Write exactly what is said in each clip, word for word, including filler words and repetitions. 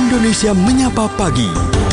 Indonesia Menyapa Pagi.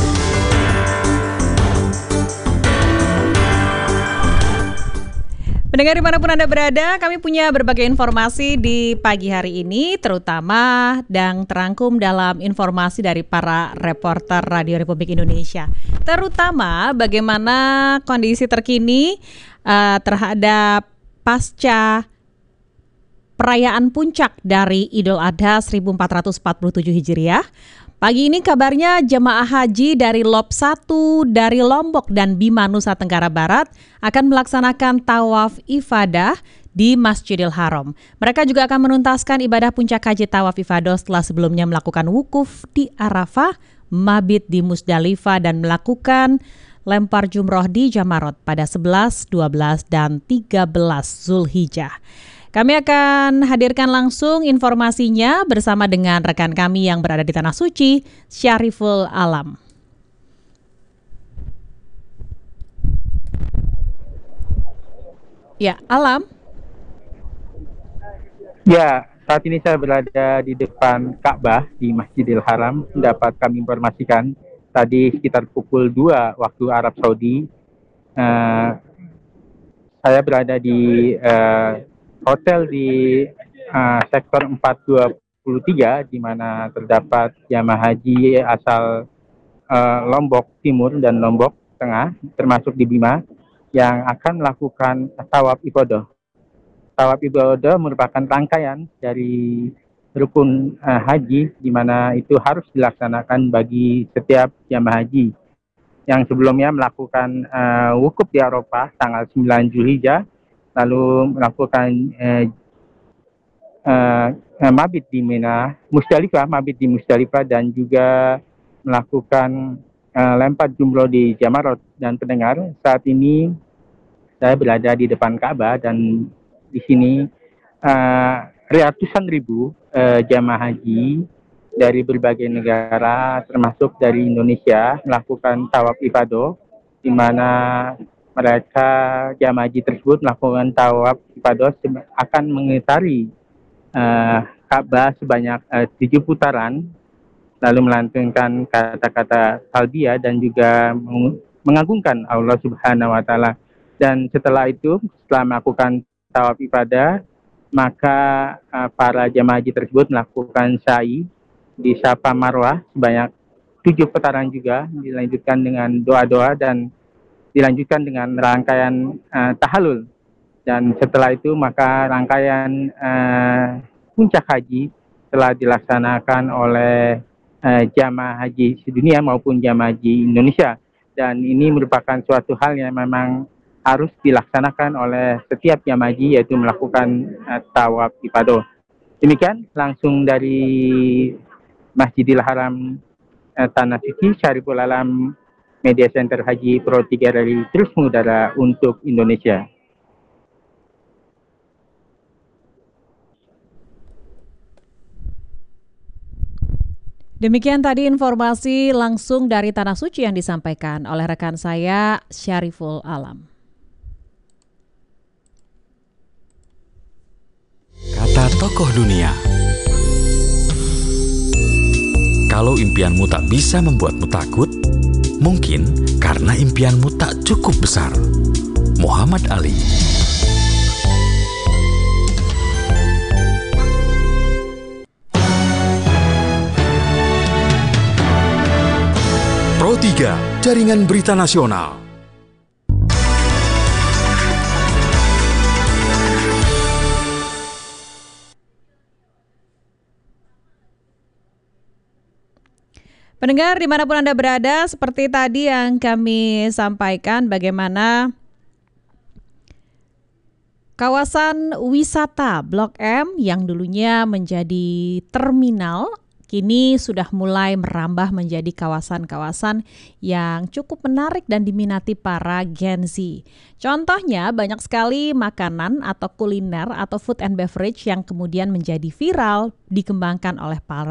Pendengar dimanapun Anda berada, kami punya berbagai informasi di pagi hari ini, terutama dan terangkum dalam informasi dari para reporter Radio Republik Indonesia. Terutama bagaimana kondisi terkini uh, terhadap pasca perayaan puncak dari Idul Adha seribu empat ratus empat puluh tujuh Hijriah. Pagi ini kabarnya jemaah haji dari Lob satu dari Lombok dan Bima Nusa Tenggara Barat akan melaksanakan tawaf ifadah di Masjidil Haram. Mereka juga akan menuntaskan ibadah puncak haji tawaf ifadah setelah sebelumnya melakukan wukuf di Arafah, mabit di Musdalifah dan melakukan lempar jumroh di Jamarot pada sebelas, dua belas, dan tiga belas Zulhijjah. Kami akan hadirkan langsung informasinya bersama dengan rekan kami yang berada di Tanah Suci, Syariful Alam. Ya, Alam. Ya, saat ini saya berada di depan Ka'bah di Masjidil Haram. Dapat kami informasikan tadi sekitar pukul dua waktu Arab Saudi. Uh, saya berada di uh, hotel di uh, sektor empat dua tiga di mana terdapat jamaah haji asal uh, Lombok Timur dan Lombok Tengah termasuk di Bima yang akan melakukan tawaf ibadah. Tawaf ibadah merupakan rangkaian dari rukun uh, haji di mana itu harus dilaksanakan bagi setiap jamaah haji yang sebelumnya melakukan uh, wukuf di Arafah tanggal sembilan Zulhijjah, lalu melakukan eh, eh, mabit di Mina, Musdalifah, mabit di Musdalifah, dan juga melakukan eh, lempar jumroh di Jamarot. Dan pendengar, saat ini saya berada di depan Ka'bah dan di sini eh, ratusan ribu eh, jamaah haji dari berbagai negara, termasuk dari Indonesia, melakukan tawaf ifadah, di mana mereka jamaah haji tersebut melakukan tawaf ifadah akan mengitari uh, Ka'bah sebanyak uh, tujuh putaran, lalu melantunkan kata-kata talbiyah dan juga mengagungkan Allah Subhanahu Wa Taala. Dan setelah itu, setelah melakukan tawaf ifadah, maka uh, para jamaah haji tersebut melakukan sa'i di Safa Marwah sebanyak tujuh putaran juga, dilanjutkan dengan doa-doa dan dilanjutkan dengan rangkaian uh, tahalul. Dan setelah itu maka rangkaian uh, puncak haji telah dilaksanakan oleh uh, jamaah haji sedunia maupun jamaah haji Indonesia. Dan ini merupakan suatu hal yang memang harus dilaksanakan oleh setiap jamaah haji, yaitu melakukan uh, tawaf ifadah. Demikian langsung dari Masjidil Haram uh, Tanah Suci, Syariful Alam, Media Center Haji Pro tiga dari Terus Mengudara untuk Indonesia. Demikian tadi informasi langsung dari Tanah Suci yang disampaikan oleh rekan saya, Syariful Alam. Kata tokoh dunia. Kalau impianmu tak bisa membuatmu takut, mungkin karena impianmu tak cukup besar. Muhammad Ali. Pro tiga, Jaringan Berita Nasional. Pendengar dimanapun Anda berada, seperti tadi yang kami sampaikan bagaimana kawasan wisata Blok M yang dulunya menjadi terminal kini sudah mulai merambah menjadi kawasan-kawasan yang cukup menarik dan diminati para Gen Z. Contohnya banyak sekali makanan atau kuliner atau food and beverage yang kemudian menjadi viral dikembangkan oleh para